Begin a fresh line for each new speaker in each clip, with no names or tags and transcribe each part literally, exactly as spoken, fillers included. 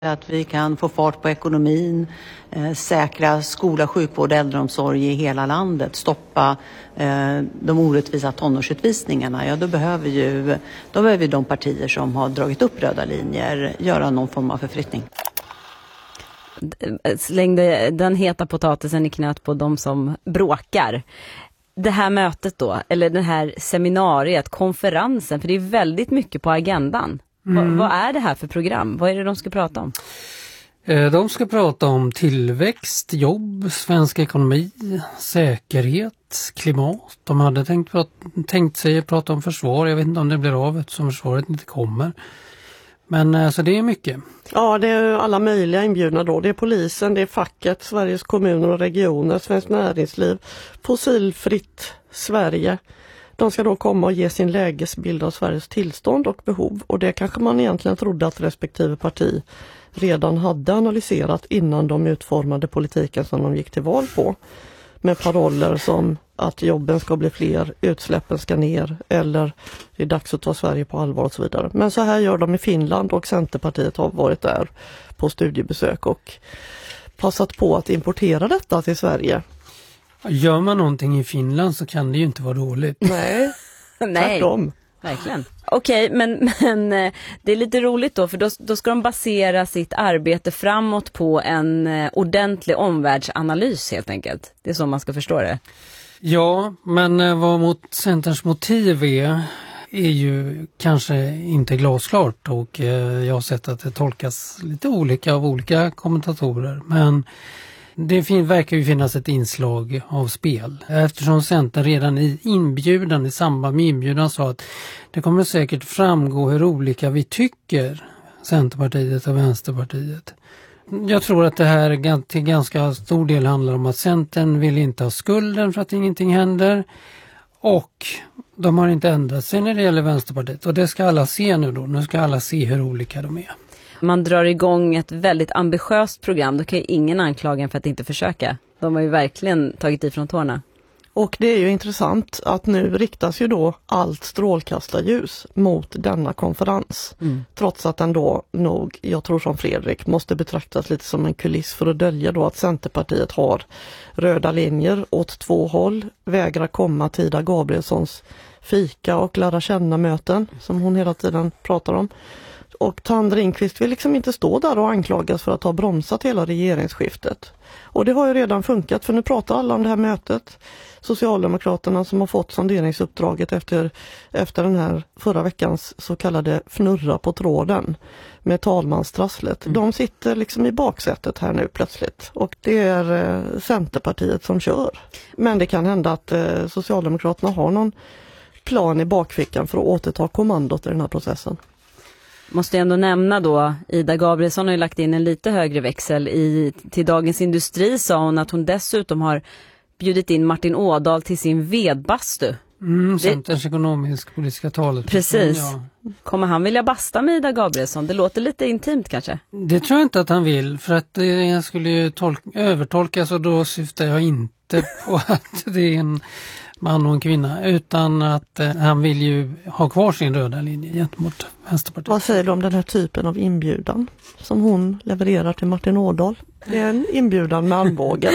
Att vi kan få fart på ekonomin, eh, säkra skola, sjukvård och äldreomsorg i hela landet, stoppa eh, de orättvisa tonårsutvisningarna. Ja, då behöver ju då behöver de partier som har dragit upp röda linjer göra någon form av förflyttning.
Slängde den heta potatisen i knät på de som bråkar. Det här mötet då, eller det här seminariet, konferensen, för det är väldigt mycket på agendan. Mm. Vad är det här för program? Vad är det de ska prata om?
De ska prata om tillväxt, jobb, svensk ekonomi, säkerhet, klimat. De hade tänkt, tänkt sig prata om försvar. Jag vet inte om det blir av eftersom försvaret inte kommer. Men alltså det är mycket.
Ja, det är alla möjliga inbjudna då. Det är polisen, det är facket, Sveriges kommuner och regioner, Svenskt näringsliv, Fossilfritt Sverige. De ska då komma och ge sin lägesbild av Sveriges tillstånd och behov. Och det kanske man egentligen trodde att respektive parti redan hade analyserat innan de utformade politiken som de gick till val på. Med paroller som att jobben ska bli fler, utsläppen ska ner eller det är dags att ta Sverige på allvar och så vidare. Men så här gör de i Finland och Centerpartiet har varit där på studiebesök och passat på att importera detta till Sverige.
Gör man någonting i Finland så kan det ju inte vara dåligt.
Nej, tvärtom.
Verkligen. Okej, men, men det är lite roligt då, för då, då ska de basera sitt arbete framåt på en ordentlig omvärldsanalys helt enkelt. Det är så man ska förstå det.
Ja, men vad mot Centerns motiv är, är ju kanske inte glasklart och jag har sett att det tolkas lite olika av olika kommentatorer. Men det fin- verkar ju finnas ett inslag av spel. Eftersom Centern redan i inbjudan, i samband med inbjudan sa att det kommer säkert framgå hur olika vi tycker, Centerpartiet och Vänsterpartiet. Jag tror att det här till ganska stor del handlar om att Centern vill inte ha skulden för att ingenting händer. Och de har inte ändrat sig när det gäller Vänsterpartiet. Och det ska alla se nu då. Nu ska alla se hur olika de är.
Man drar igång ett väldigt ambitiöst program. Då kan ju ingen anklaga för att inte försöka. De har ju verkligen tagit ifrån tårna.
Och det är ju intressant att nu riktas ju då allt strålkastarljus mot denna konferens. Mm. Trots att den då nog, jag tror som Fredrik, måste betraktas lite som en kuliss för att dölja då att Centerpartiet har röda linjer åt två håll. Vägrar komma till Ida Gabrielssons fika och lära känna möten som hon hela tiden pratar om. Och Tand Ringqvist vill liksom inte stå där och anklagas för att ha bromsat hela regeringsskiftet. Och det har ju redan funkat, för nu pratar alla om det här mötet. Socialdemokraterna som har fått sonderingsuppdraget efter, efter den här förra veckans så kallade fnurra på tråden med talmanstrasslet. Mm. De sitter liksom i baksätet här nu plötsligt och det är eh, Centerpartiet som kör. Men det kan hända att eh, Socialdemokraterna har någon plan i bakfickan för att återta kommandot i den här processen.
Måste jag ändå nämna då, Ida Gabrielsson har ju lagt in en lite högre växel i, till Dagens Industri, sa hon att hon dessutom har bjudit in Martin Ådahl till sin vedbastu.
Mm, Centerns ekonomisk-politiska talet.
Precis.
Ja.
Kommer han vilja basta med Ida Gabrielsson? Det låter lite intimt kanske.
Det tror jag inte att han vill, för att det skulle ju tolk- övertolkas och då syftar jag inte på att det är en man och en kvinna, utan att eh, han vill ju ha kvar sin röda linje gentemot Vänsterpartiet.
Vad säger du om den här typen av inbjudan som hon levererar till Martin Ådahl? Det är en inbjudan med armbågen.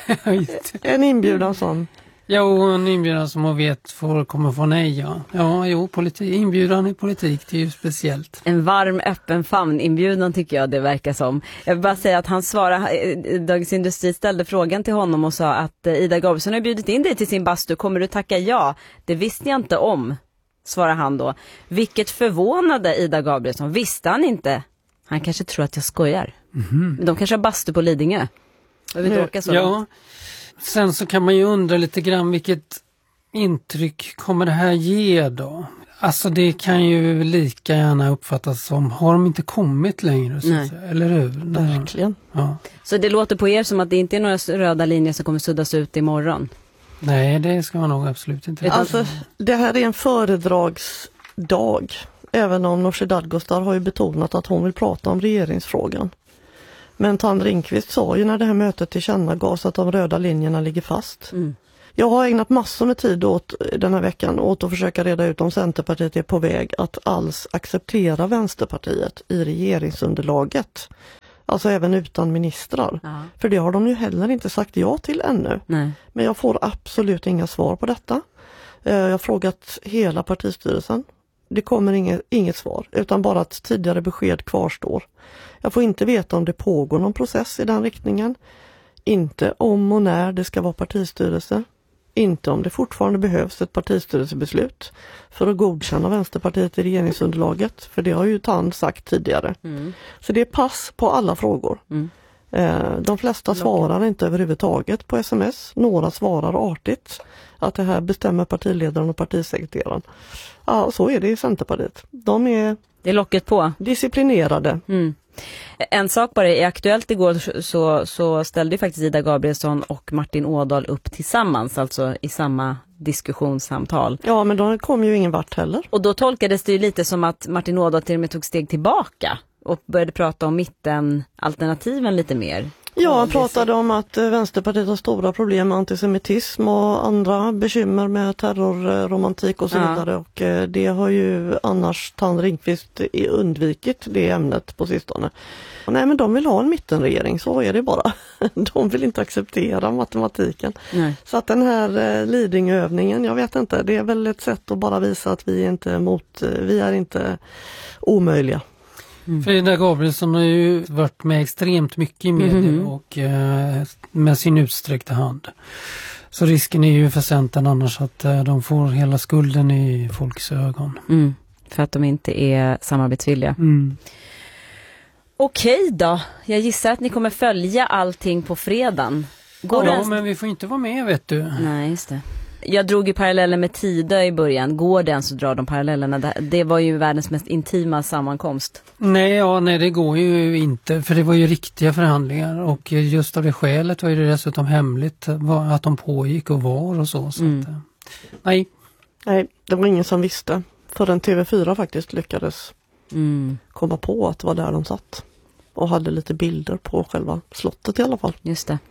En inbjudan som...
Jo, en inbjudan som hon vet får, kommer få nej, ja. Ja, jo, politi- inbjudan i politik, det är ju speciellt.
En varm, öppen famn-inbjudan tycker jag det verkar som. Jag vill bara säga att han svarade, Dagens Industri ställde frågan till honom och sa att Ida Gabrielsson har bjudit in dig till sin bastu, kommer du tacka ja? Det visste jag inte om, svarade han då. Vilket förvånade Ida Gabrielsson, visste han inte? Han kanske tror att jag skojar. Mm-hmm. De kanske har bastu på Lidingö. Jag vill inte åka så
ja.
långt.
Sen så kan man ju undra lite grann vilket intryck kommer det här ge då? Alltså det kan ju lika gärna uppfattas som, har de inte kommit längre? Så eller hur?
Verkligen.
Ja.
Så det låter på er som att det inte är några röda linjer som kommer suddas ut imorgon?
Nej, det ska man nog absolut inte.
Alltså det här är en föredragsdag. Även om Nooshi Dadgostar har ju betonat att hon vill prata om regeringsfrågan. Men Tand Ringqvist sa ju när det här mötet tillkännagavs att de röda linjerna ligger fast. Mm. Jag har ägnat massor med tid åt den här veckan åt att försöka reda ut om Centerpartiet är på väg att alls acceptera Vänsterpartiet i regeringsunderlaget. Alltså även utan ministrar. Ja. För det har de ju heller inte sagt ja till ännu. Nej. Men jag får absolut inga svar på detta. Jag har frågat hela partistyrelsen. Det kommer inget, inget svar, utan bara att tidigare besked kvarstår. Jag får inte veta om det pågår någon process i den riktningen. Inte om och när det ska vara partistyrelse. Inte om det fortfarande behövs ett partistyrelsebeslut för att godkänna Vänsterpartiet i regeringsunderlaget. För det har ju Tand sagt tidigare. Mm. Så det är pass på alla frågor. Mm. De flesta svarar inte överhuvudtaget på sms. Några svarar artigt att det här bestämmer partiledaren och partisekreteraren. Ja, så är det i Centerpartiet. De är,
det är locket på.
Disciplinerade.
Mm. En sak bara, i Aktuellt igår så, så ställde ju faktiskt Ida Gabrielsson och Martin Ådahl upp tillsammans, alltså i samma diskussionssamtal.
Ja, men då kom ju ingen vart heller.
Och då tolkades det ju lite som att Martin Ådahl till och med tog steg tillbaka och började prata om mittenalternativen lite mer.
Ja, han pratade om att Vänsterpartiet har stora problem med antisemitism och andra bekymmer med terrorromantik och så ja. vidare. Och det har ju annars Tand Ringqvist undvikit det ämnet på sistone. Nej, men de vill ha en mittenregering, så är det bara. De vill inte acceptera matematiken. Nej. Så att den här Lidingöövningen, jag vet inte, det är väl ett sätt att bara visa att vi inte är mot, vi är inte omöjliga.
Mm. För Ida Gabrielsson har ju varit med extremt mycket i media mm. och eh, med sin utsträckta hand. Så risken är ju för Centern annars att eh, de får hela skulden i folks ögon.
Mm. För att de inte är samarbetsvilliga. Mm. Okej då, jag gissar att ni kommer följa allting på fredagen.
Går ja, det... men vi får inte vara med, vet du.
Nej, just det. Jag drog ju paralleller med Tidö i början. Går det ens att dra de parallellerna? Det var ju världens mest intima sammankomst.
Nej, ja, nej, det går ju inte. För det var ju riktiga förhandlingar. Och just av det skälet var det dessutom hemligt att de pågick och var och så. så mm. att, nej.
Nej, det var ingen som visste. Förrän T V fyra faktiskt lyckades mm. komma på att det var där de satt. Och hade lite bilder på själva slottet i alla fall.
Just det.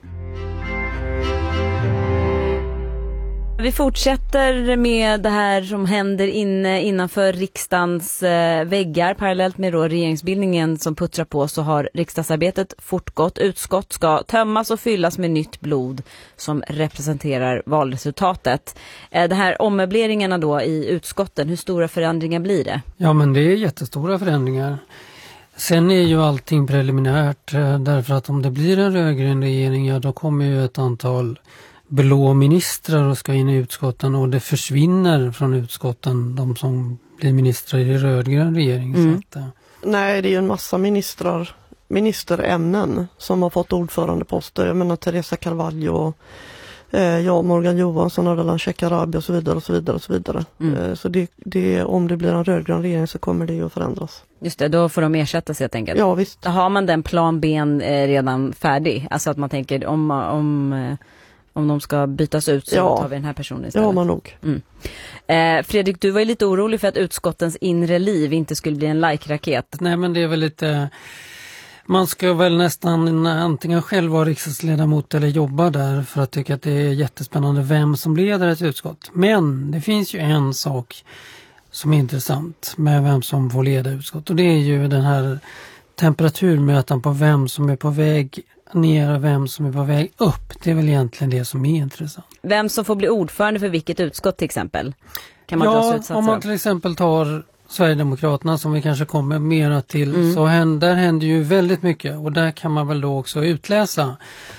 Vi fortsätter med det här som händer inne innanför riksdagens eh, väggar. Parallellt med då regeringsbildningen som puttrar på så har riksdagsarbetet fortgått. Utskott ska tömmas och fyllas med nytt blod som representerar valresultatet. Eh, det här ommöbleringarna då i utskotten, hur stora förändringar blir det?
Ja, men det är jättestora förändringar. Sen är ju allting preliminärt eh, därför att om det blir en rödgrön regering, ja, då kommer ju ett antal blå ministrar och ska in i utskotten och det försvinner från utskotten de som blir ministrar i det rödgrön regering. Mm. Så att,
nej, det är ju en massa ministrar, ministerämnen som har fått ordförandeposter. Jag menar Teresa Carvalho, eh, ja, Morgan Johansson, Ardalan Shekarabi och så vidare och så vidare och så vidare. Mm. Eh, så det, det, om det blir en rödgrön regering så kommer det ju att förändras.
Just det, då får de ersättas helt enkelt.
Ja, visst.
Har man den plan B eh, redan färdig? Alltså att man tänker om... om eh... Om de ska bytas ut så ja. tar vi den här personen istället.
Ja, man nog.
Mm. Eh, Fredrik, du var ju lite orolig för att utskottens inre liv inte skulle bli en like-raket.
Nej, men det är väl lite... Man ska väl nästan antingen själv vara riksdagsledamot eller jobba där för att tycka att det är jättespännande vem som leder ett utskott. Men det finns ju en sak som är intressant med vem som får leda utskott. Och det är ju den här temperaturmätaren på vem som är på väg ner och vem som är på väg upp. Det är väl egentligen det som är intressant.
Vem som får bli ordförande för vilket utskott till exempel? Kan man
ja, om man till exempel tar Sverigedemokraterna som vi kanske kommer mera till mm. så händer, där händer ju väldigt mycket och där kan man väl då också utläsa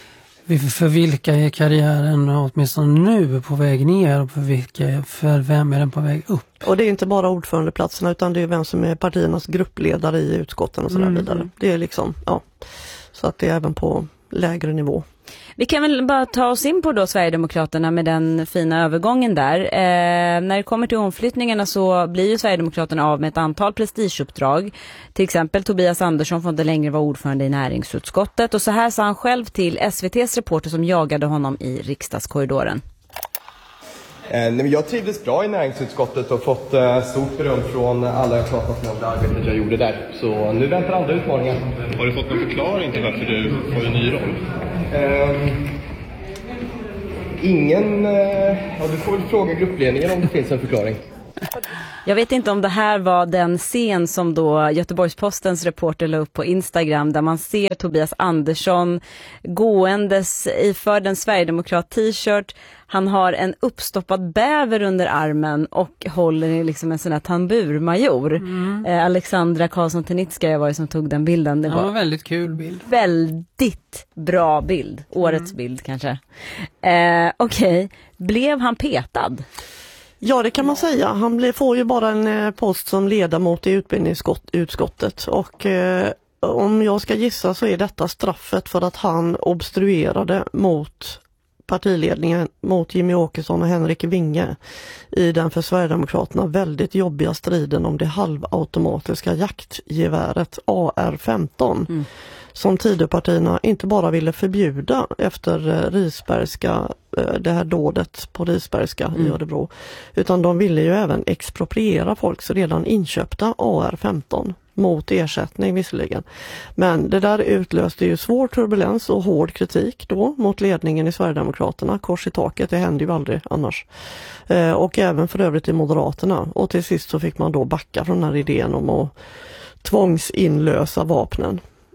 för vilka är karriären åtminstone nu på väg ner och för, vilka, för vem är den på väg upp.
Och det är inte bara ordförandeplatserna utan det är vem som är partiernas gruppledare i utskotten och sådär mm. vidare. Det är liksom, ja... Så att det är även på lägre nivå.
Vi kan väl bara ta oss in på då Sverigedemokraterna med den fina övergången där. Eh, när det kommer till omflyttningarna så blir ju Sverigedemokraterna av med ett antal prestigeuppdrag. Till exempel Tobias Andersson får inte längre vara ordförande i näringsutskottet. Och så här sa han själv till S V T:s reporter som jagade honom i riksdagskorridoren.
Jag trivdes bra i näringsutskottet och fått stort beröm från alla jag pratat med om det arbetet jag gjorde där. Så nu väntar andra utmaningar.
Har du fått någon förklaring till varför du får en ny roll?
ingen... Ja, du får väl fråga gruppledningen om det finns en förklaring.
Jag vet inte om det här var den scen som då Göteborgs-Postens reporter la upp på Instagram där man ser Tobias Andersson gåendes iförd en Sverigedemokrat-t-shirt. Han har en uppstoppad bäver under armen och håller i liksom en sån här tamburmajor. Mm. Eh, Alexandra Karlsson-Tenitska var det som tog den bilden. Det var
ja, en väldigt kul bild.
Väldigt bra bild. Årets mm. bild kanske. Eh, Okej, okay. Blev han petad?
Ja, det kan man säga. Han blir, får ju bara en post som ledamot i utbildningsutskottet och eh, om jag ska gissa så är detta straffet för att han obstruerade mot partiledningen, mot Jimmy Åkesson och Henrik Winge i den för Sverigedemokraterna väldigt jobbiga striden om det halvautomatiska jaktgeväret A R femton. Mm. Som Tidöpartierna inte bara ville förbjuda efter Risbergska, det här dådet på Risbergska mm. i Örebro, utan de ville ju även expropriera folks redan inköpta A R femton mot ersättning visserligen. Men det där utlöste ju svår turbulens och hård kritik då mot ledningen i Sverigedemokraterna, kors i taket, det hände ju aldrig annars. Eh, och även för övrigt i Moderaterna. Och till sist så fick man då backa från den här idén om att tvångsinlösa vapnen.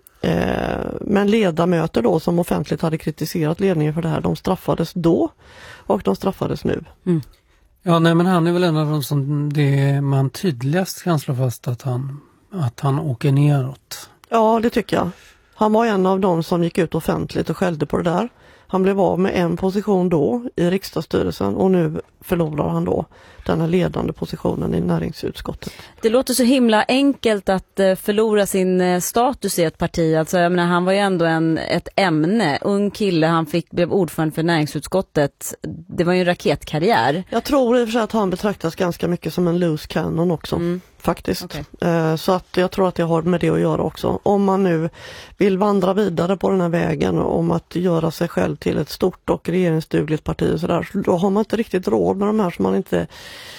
Men ledamöter då som offentligt hade kritiserat ledningen för det här, de straffades då och de straffades nu. Mm.
Ja, nej, men han är väl en av de som det man tydligast kan slå fast att han, att han åker neråt.
Ja, det tycker jag. Han var en av de som gick ut offentligt och skällde på det där. Han blev av med en position då i riksdagsstyrelsen och nu förlorar han då den här ledande positionen i näringsutskottet.
Det låter så himla enkelt att förlora sin status i ett parti. Alltså, jag menar, han var ju ändå en, ett ämne. Ung kille, han fick, blev ordförande för näringsutskottet. Det var ju en raketkarriär.
Jag tror i och för sig att han betraktas ganska mycket som en loose cannon också. Mm. Faktiskt. Okay. Så att jag tror att det har med det att göra också. Om man nu vill vandra vidare på den här vägen om att göra sig själv till ett stort och regeringsdugligt parti och sådär, då har man inte riktigt råd med de här som man inte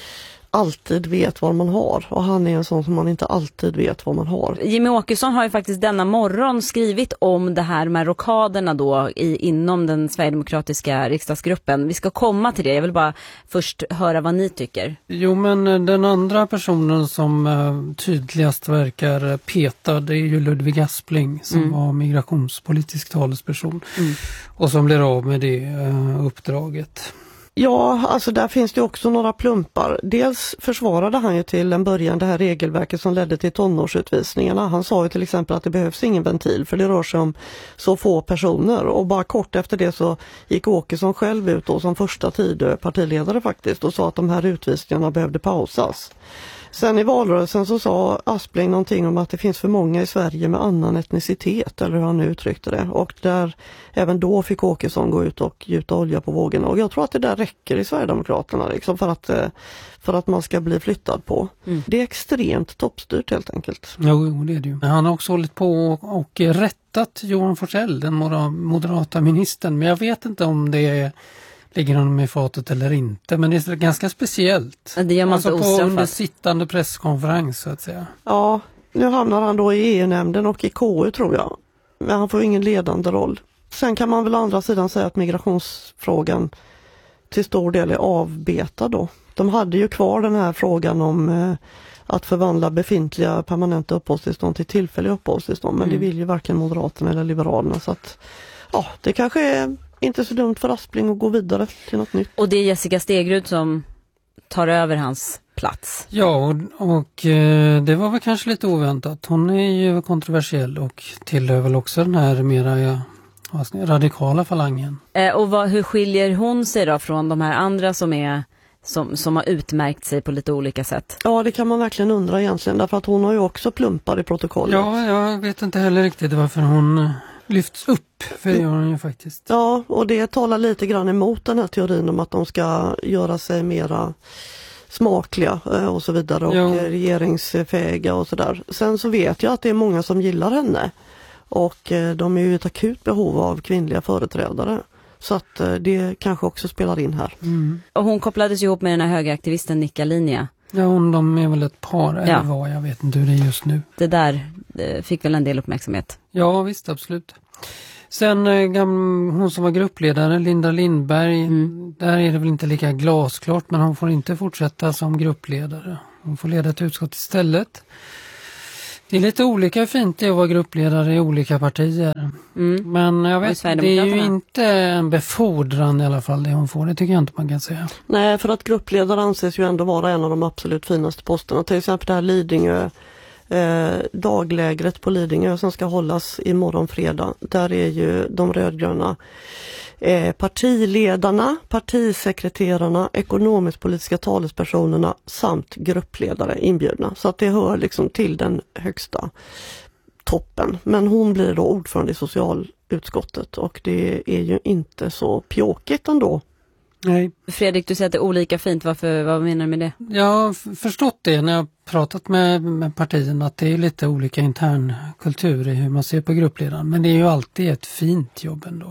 alltid vet vad man har. Och han är en sån som man inte alltid vet vad man har.
Jimmy Åkesson har ju faktiskt denna morgon skrivit om det här med rockaderna då i, inom den sverigedemokratiska riksdagsgruppen. Vi ska komma till det. Jag vill bara först höra vad ni tycker.
Jo, men den andra personen som uh, tydligast verkar petad, det är ju Ludvig Aspling som mm. var migrationspolitisk talesperson mm. och som blir av med det uh, uppdraget.
Ja, alltså där finns det också några plumpar. Dels försvarade han ju till en början det här regelverket som ledde till tonårsutvisningarna. Han sa ju till exempel att det behövs ingen ventil för det rör sig om så få personer. Och bara kort efter det så gick Åkesson själv ut då som första Tidö-partiledare faktiskt och sa att de här utvisningarna behövde pausas. Sen i valrörelsen så sa Aspling någonting om att det finns för många i Sverige med annan etnicitet, eller hur han nu uttryckte det. Och där, även då fick Åkesson gå ut och gjuta olja på vågorna. Och jag tror att det där räcker i Sverigedemokraterna liksom för, att, för att man ska bli flyttad på. Mm. Det är extremt toppstyrt helt enkelt.
Jo, det är det ju. Men han har också hållit på och rättat Johan Forssell, den moderata ministern. Men jag vet inte om det är... ligger honom i fatet eller inte, men det är ganska speciellt.
Det gör man
alltså
inte
på
ostraffat.
Under sittande presskonferens så att säga.
Ja, nu hamnar han då i E U-nämnden och i K U tror jag. Men han får ingen ledande roll. Sen kan man väl å andra sidan säga att migrationsfrågan till stor del är avbetad då. De hade ju kvar den här frågan om eh, att förvandla befintliga permanenta uppehållstillstånd till tillfälliga uppehållstillstånd. Men mm. det vill ju varken Moderaterna eller Liberalerna. Så att, ja, det kanske är inte så dumt för Aspling att gå vidare till något nytt.
Och det är Jessica Stegrud som tar över hans plats.
Ja, och, och eh, det var väl kanske lite oväntat. Hon är ju kontroversiell och tillhör väl också den här mera ja, radikala falangen.
Eh, och vad, hur skiljer hon sig då från de här andra som är som, som har utmärkt sig på lite olika sätt?
Ja, det kan man verkligen undra egentligen. Därför att hon har ju också plumpar i protokollet.
Ja, jag vet inte heller riktigt varför hon lyfts upp, för det gör hon ju faktiskt.
Ja, och det talar lite grann emot den här teorin om att de ska göra sig mera smakliga och så vidare och ja. regeringsfähiga och sådär. Sen så vet jag att det är många som gillar henne och de är ju ett akut behov av kvinnliga företrädare. Så att det kanske också spelar in här.
Mm. Och hon kopplades ihop med den här högeraktivisten Nika Linja.
Ja, hon, de är väl ett par eller ja. vad, jag vet inte hur det är just nu.
Det där fick väl en del uppmärksamhet.
Ja, visst, absolut. Sen hon som var gruppledare, Linda Lindberg, mm. där är det väl inte lika glasklart, men hon får inte fortsätta som gruppledare. Hon får leda ett utskott istället. Det är lite olika hur fint det är att vara gruppledare i olika partier. Mm. Men jag vet, det är ju inte en befordran i alla fall det hon får. Det tycker jag inte man kan säga.
Nej, för att gruppledare anses ju ändå vara en av de absolut finaste posterna. Till exempel det här Lidingö, eh, daglägret på Lidingö som ska hållas imorgon fredag. Där är ju de rödgröna eh, partiledarna, partisekreterarna, ekonomisk-politiska talespersonerna samt gruppledare inbjudna. Så att det hör liksom till den högsta toppen. Men hon blir då ordförande i socialutskottet och det är ju inte så pjåkigt ändå.
Nej.
Fredrik, du säger att det är olika fint. Varför, vad menar du med det?
Jag har förstått det när jag pratat med, med partierna att det är lite olika intern kultur i hur man ser på gruppledaren. Men det är ju alltid ett fint jobb ändå.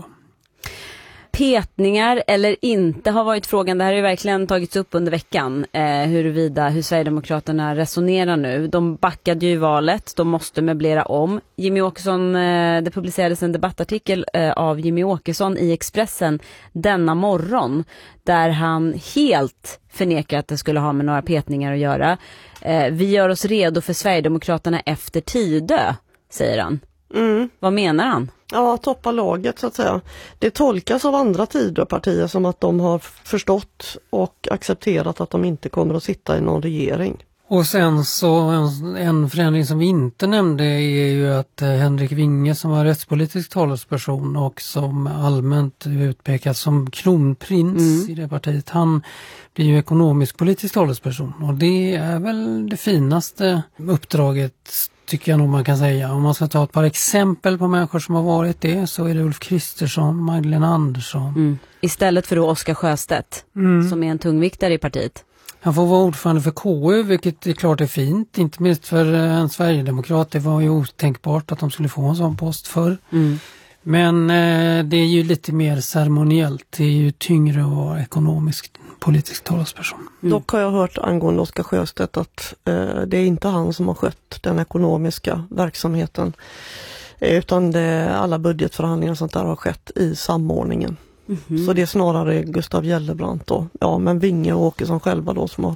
Petningar eller inte har varit frågan. Det här har ju verkligen tagits upp under veckan. Eh, huruvida hur Sverigedemokraterna resonerar nu. De backade ju i valet. De måste möblera om. Jimmy Åkesson, eh, det publicerades en debattartikel eh, av Jimmy Åkesson i Expressen denna morgon. Där han helt förnekar att det skulle ha med några petningar att göra. Eh, vi gör oss redo för Sverigedemokraterna efter Tidö, säger han. Mm. Vad menar han?
Ja, toppa laget så att säga. Det tolkas av andra Tidöpartier som att de har förstått och accepterat att de inte kommer att sitta i någon regering.
Och sen så en, en förändring som vi inte nämnde är ju att eh, Henrik Winge som var rättspolitisk talesperson och som allmänt utpekas som kronprins mm. i det partiet, han blir ju ekonomisk politisk talesperson och det är väl det finaste uppdraget tycker jag nog man kan säga. Om man ska ta ett par exempel på människor som har varit det så är det Ulf Kristersson, Magdalena Andersson. Mm.
Istället för då Oskar Sjöstedt mm. som är en tungviktare i partiet.
Han får vara ordförande för K U, vilket är klart är fint. Inte minst för en Sverigedemokrat. Det var ju otänkbart att de skulle få en sån post för. Mm. Men eh, det är ju lite mer ceremoniellt. Det är ju tyngre att vara ekonomisk politisk talesperson.
Mm. Dock har jag hört angående Oskar Sjöstedt att eh, det är inte han som har skött den ekonomiska verksamheten. Eh, utan det, alla budgetförhandlingar och sånt där har skett i samordningen. Mm-hmm. Så det är snarare Gustav Gellebrand då. Ja, men Winge och Åkesson själva då som har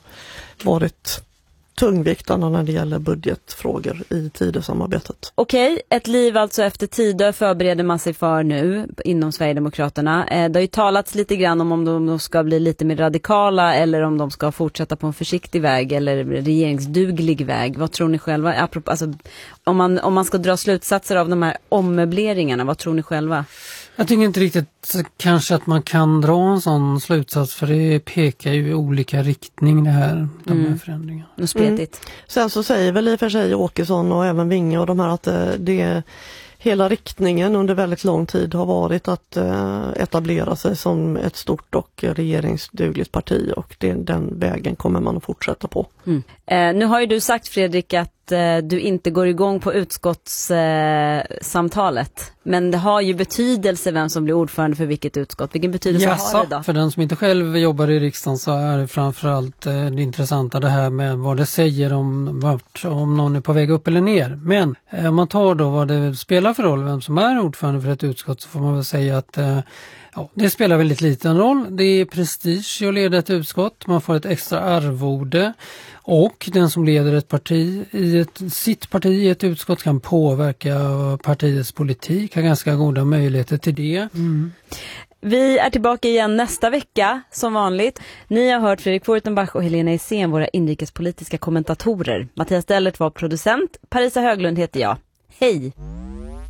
varit tungviktarna när det gäller budgetfrågor i Tidö-samarbetet.
Okej, ett liv alltså efter Tidö förbereder man sig för nu inom Sverigedemokraterna. Eh, det har ju talats lite grann om om de ska bli lite mer radikala eller om de ska fortsätta på en försiktig väg eller regeringsduglig väg. Vad tror ni själva? Apropå, alltså, om, man, om man ska dra slutsatser av de här ommöbleringarna, vad tror ni själva?
Jag tycker inte riktigt kanske att man kan dra en sån slutsats för det pekar ju i olika riktning det här, de här mm. förändringarna.
Och spretigt.
Mm. Sen så säger väl i och för sig Åkesson och även Winge och de här att det, det hela riktningen under väldigt lång tid har varit att eh, etablera sig som ett stort och regeringsdugligt parti och det, den vägen kommer man att fortsätta på.
Mm. Eh, nu har ju du sagt Fredrik att eh, du inte går igång på utskottssamtalet. Eh, men det har ju betydelse vem som blir ordförande för vilket utskott. Vilken betydelse
Jassa,
har det då?
För den som inte själv jobbar i riksdagen så är det framförallt eh, det intressanta det här med vad det säger om, vart, om någon är på väg upp eller ner. Men eh, om man tar då vad det spelar för roll, vem som är ordförande för ett utskott så får man väl säga att eh, ja, det spelar väldigt liten roll. Det är prestige att leda ett utskott. Man får ett extra arvode. Och den som leder ett parti i ett, sitt parti i ett utskott kan påverka partiets politik. Har ganska goda möjligheter till det. Mm.
Vi är tillbaka igen nästa vecka som vanligt. Ni har hört Fredrik Furtenbach och Helena Isen, våra inrikespolitiska kommentatorer. Mattias Dellert var producent. Parisa Höglund heter jag. Hej!